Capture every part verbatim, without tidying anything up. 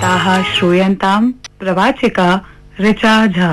वार्ताः श्रूयन्तां प्रवाचिका ऋचा झा।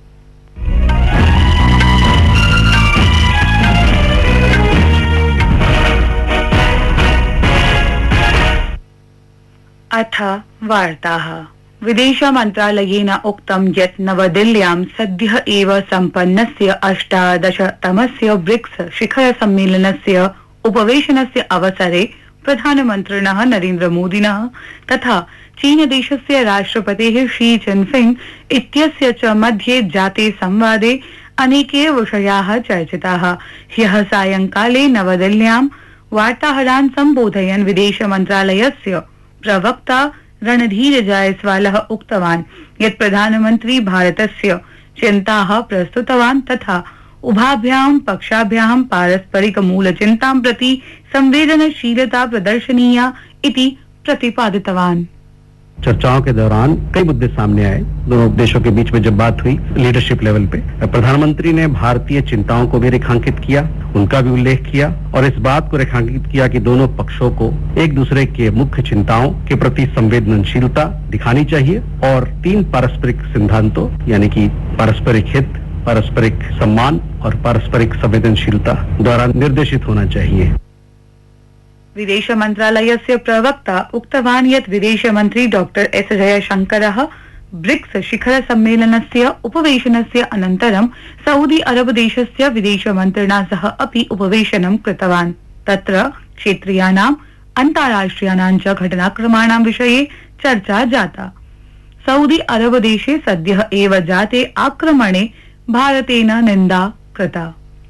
अथ वार्ताः। विदेश मन्त्रालयेन उक्तं यत् नवदिल्ल्यां सद्यः एव सम्पन्नस्य अष्टादशतमस्य ब्रिक्स शिखर सम्मेलनस्य उपवेशनस्य अवसरे प्रधानमन्त्रिणः नरेन्द्र मोदिनः तथा चीनदेशस्य राष्ट्रपतेः शी जिनपिंग इत्यस्य च मध्ये जाते संवादे अनेके विषयाः चर्चिताः। ह्यः सायंकाले नवदिल्ल्यां वार्ताहरान् सम्बोधयन् विदेश मन्त्रालयस्य प्रवक्ता रणधीर जायसवालः उक्तवान् यत् प्रधानमन्त्री भारतस्य चिन्ताः प्रस्तुतवान् तथा उभाभ्यां पक्षाभ्यां पारस्परिक मूलचिन्तां प्रति संवेदनशीलता प्रदर्शनीया इति प्रतिपादितवान्। चर्चाओं के दौरान कई मुद्दे सामने आए। दोनों देशों के बीच में जब बात हुई लीडरशिप लेवल पे, प्रधानमंत्री ने भारतीय चिंताओं को भी रेखांकित किया, उनका भी उल्लेख किया और इस बात को रेखांकित किया कि दोनों पक्षों को एक दूसरे के मुख्य चिंताओं के प्रति संवेदनशीलता दिखानी चाहिए और तीन पारस्परिक सिद्धांतों यानी कि पारस्परिक हित, पारस्परिक सम्मान और पारस्परिक संवेदनशीलता द्वारा निर्देशित होना चाहिए। विदेश मन्त्रालयस्य प्रवक्ता उक्तवान् यत् विदेश मन्त्री डॉक्टर एस जयशंकरः ब्रिक्स शिखर सम्मेलनस्य उपवेशनस्य अनन्तरं सऊदी अरब देशस्य विदेश मन्त्रिणा सह अपि उपवेशनं कृतवान्। तत्र क्षेत्रीयानाम् अन्ताराष्ट्रियाणां च घटनाक्रमाणां विषये चर्चा जाता। सऊदी अरब देशे सद्यः एव जाते आक्रमणे भारतेन निन्दा कृता।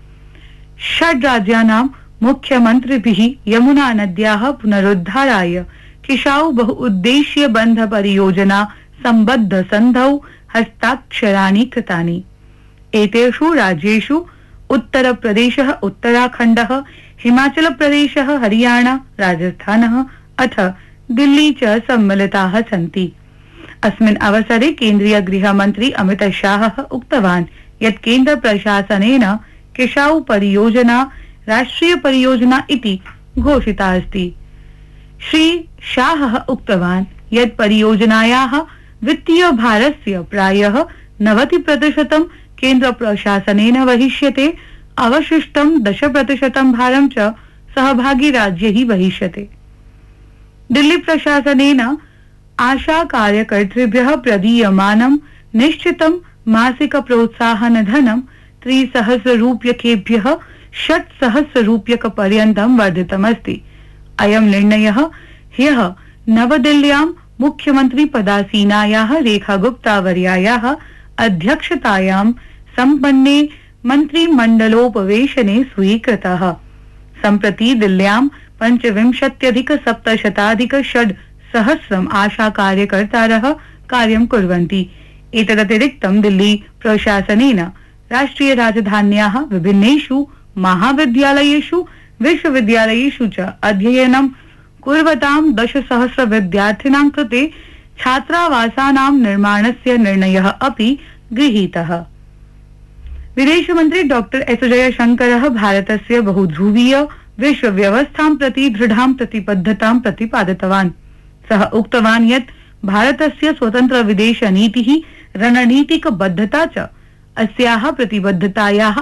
षड् राज्यानां मुख्यमन्त्रिभिः यमुना नद्याः पुनरुद्धाराय किशाउ बहुउद्देश्य बन्ध परियोजना सम्बद्ध सन्धौ हस्ताक्षराणि कृतानि। एतेषु राज्येषु उत्तर प्रदेशः, उत्तराखण्डः, हिमाचल प्रदेशः, हरियाणा, राजस्थानः अथ दिल्ली च सम्मिलिताः सन्ति। अस्मिन् अवसरे केन्द्रीय गृहमन्त्री अमित शाहः उक्तवान् यत् केन्द्र प्रशासनेन किशाउ परियोजना राष्ट्रीय परियोजना इति घोषिता अस्ति। श्री शाहः उक्तवान् यत् परियोजनायाः वित्तीय भारस्य प्रायः नवति प्रतिशतं केन्द्र प्रशासनेन वहिष्यते, अवशिष्टं दश प्रतिशतं भारं च सहभागी राज्यैः वहिष्यते। दिल्ली प्रशासनेन आशा कार्यकर्तृभ्यः प्रदीयमानं निश्चितं मासिक प्रोत्साहन धनं त्रिसहस्र रूप्यकेभ्यः षट् सहस्र रूप्यक पर्यन्तं वर्धितमस्ति। अयं निर्णयः ह्यः नवदिल्ल्यां मुख्यमन्त्री पदासीनायाः रेखा गुप्ता वर्यायाः अध्यक्षतायां सम्पन्ने मन्त्रिमण्डलोपवेशने स्वीकृतः। सम्प्रति दिल्ल्यां पञ्चविंशत्यधिक सप्तशताधिक षड् सहस्रम् आशा कार्यकर्तारः कार्यं कुर्वन्ति। एतदतिरिक्तं दिल्ली प्रशासनेन राष्ट्रिय राजधान्याः विभिन्नेषु महाविद्यालयेषु विश्वविद्यालयेषु च अध्ययनं कुर्वतां दशसहस्र विद्यार्थिनां कृते छात्रावासानां निर्माणस्य निर्णयः अपि गृहीतः। विदेशमन्त्री डॉक्टर एस जयशंकरः भारतस्य बहुध्रुवीय विश्वव्यवस्थां प्रति दृढां प्रतिबद्धतां प्रतिपादितवान्। सः उक्तवान् यत् भारतस्य स्वतन्त्र विदेश नीतिः, रणनीतिक बद्धता च अस्याः प्रतिबद्धतायाः